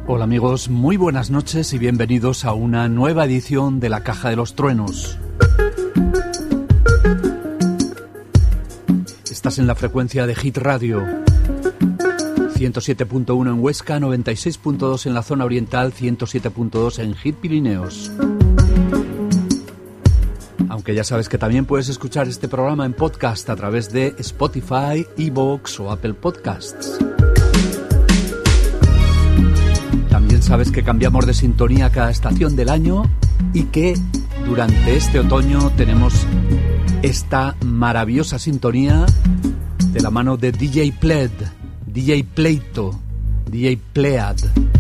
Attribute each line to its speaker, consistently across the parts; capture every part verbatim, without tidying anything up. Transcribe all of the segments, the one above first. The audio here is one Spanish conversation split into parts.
Speaker 1: Hola amigos, muy buenas noches y bienvenidos a una nueva edición de La Caja de los Truenos. Estás en la frecuencia de Hit Radio, ciento siete punto uno en Huesca, noventa y seis punto dos en la zona oriental, ciento siete punto dos en Hit Pirineos. Aunque ya sabes que también puedes escuchar este programa en podcast a través de Spotify, iVoox o Apple Podcasts. También sabes que cambiamos de sintonía cada estación del año y que durante este otoño tenemos esta maravillosa sintonía de la mano de D J Pled, D J Pleito, D J Plead.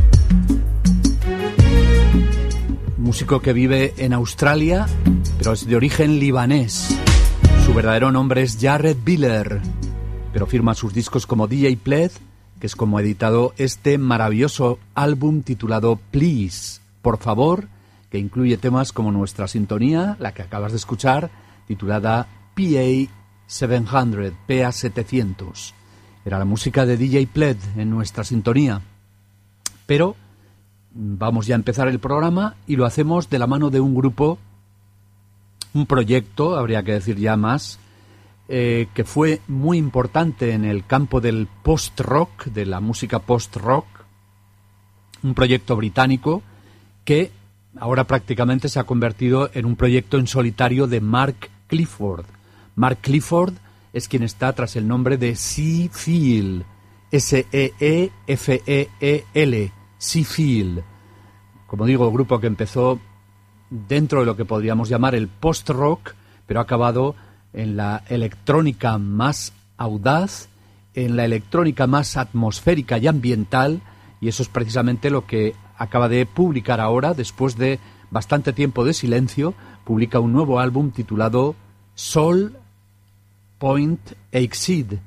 Speaker 1: Músico que vive en Australia, pero es de origen libanés. Su verdadero nombre es Jared Biller, pero firma sus discos como D J Pled, que es como ha editado este maravilloso álbum titulado Please, por favor, que incluye temas como nuestra sintonía, la que acabas de escuchar, titulada P A setecientos, P A setecientos. Era la música de D J Pled en nuestra sintonía. Pero vamos ya a empezar el programa y lo hacemos de la mano de un grupo, un proyecto, habría que decir ya más, eh, que fue muy importante en el campo del post-rock, de la música post-rock, un proyecto británico que ahora prácticamente se ha convertido en un proyecto en solitario de Mark Clifford. Mark Clifford es quien está tras el nombre de Seafeel, S E E F E E L, Seafeel. Como digo, grupo que empezó dentro de lo que podríamos llamar el post-rock, pero ha acabado en la electrónica más audaz, en la electrónica más atmosférica y ambiental, y eso es precisamente lo que acaba de publicar ahora, después de bastante tiempo de silencio. Publica un nuevo álbum titulado Sol Point Exceed,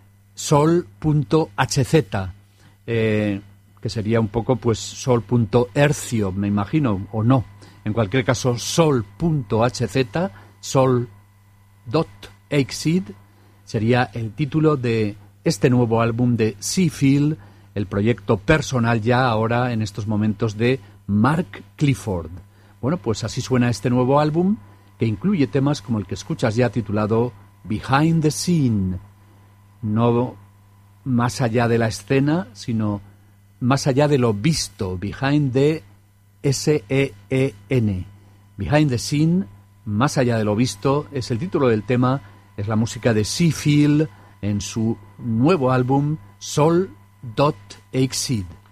Speaker 1: Sol.hz, eh, que sería un poco pues Sol.hercio, me imagino, o no. En cualquier caso, Sol.hz, Sol.exceed, sería el título de este nuevo álbum de Seafeel, el proyecto personal ya ahora en estos momentos de Mark Clifford. Bueno, pues así suena este nuevo álbum, que incluye temas como el que escuchas ya titulado Behind the Scene, no más allá de la escena, sino más allá de lo visto, Behind the S E E N. Behind the Scene, más allá de lo visto, es el título del tema, es la música de Seafeel en su nuevo álbum Sol.exceed.